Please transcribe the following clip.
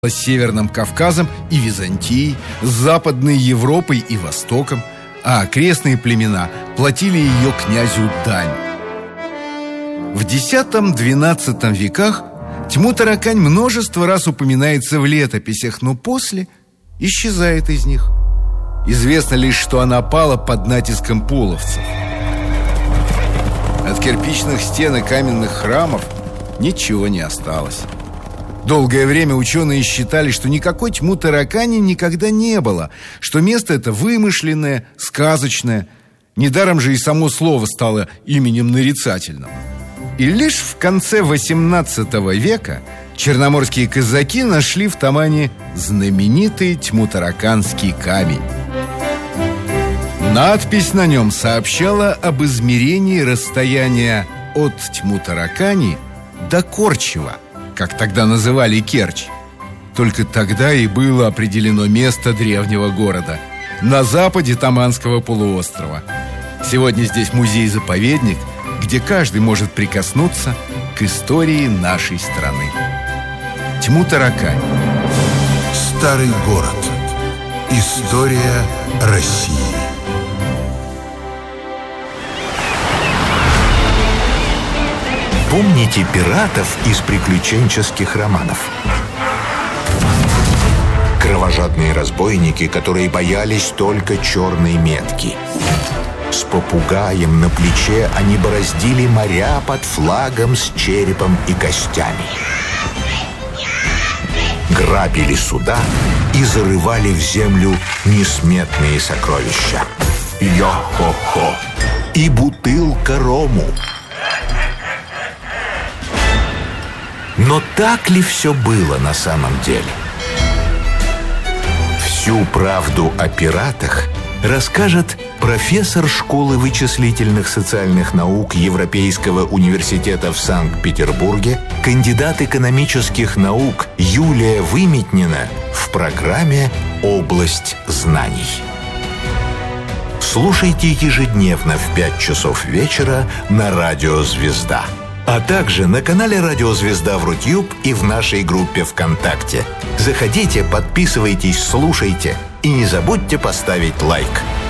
с Северным Кавказом и Византией, с Западной Европой и Востоком, а окрестные племена платили ее князю дань. В X-XII веках Тьму-Таракань множество раз упоминается в летописях, но после исчезает из них. Известно лишь, что она пала под натиском половцев. От кирпичных стен и каменных храмов ничего не осталось. Долгое время ученые считали, что никакой Тьму-Таракани никогда не было, что место это вымышленное, сказочное. Недаром же и само слово стало именем нарицательным. И лишь в конце XVIII века черноморские казаки нашли в Тамане знаменитый Тьму-Тараканский камень. Надпись на нем сообщала об измерении расстояния от Тьму-Таракани до Корчева, как тогда называли Керчь. Только тогда и было определено место древнего города на западе Таманского полуострова. Сегодня здесь музей-заповедник, где каждый может прикоснуться к истории нашей страны. Тьму-Таракань. Старый город. История России. Помните пиратов из приключенческих романов? Кровожадные разбойники, которые боялись только черной метки. С попугаем на плече они бороздили моря под флагом с черепом и костями. Грабили суда и зарывали в землю несметные сокровища. Йо-хо-хо! И бутылка рому. Но так ли все было на самом деле? Всю правду о пиратах расскажет профессор школы вычислительных социальных наук Европейского университета в Санкт-Петербурге, кандидат экономических наук Юлия Выметнина в программе «Область знаний». Слушайте ежедневно в 5 часов вечера на Радио «Звезда», а также на канале «Радио Звезда» в Рутюб и в нашей группе ВКонтакте. Заходите, подписывайтесь, слушайте и не забудьте поставить лайк.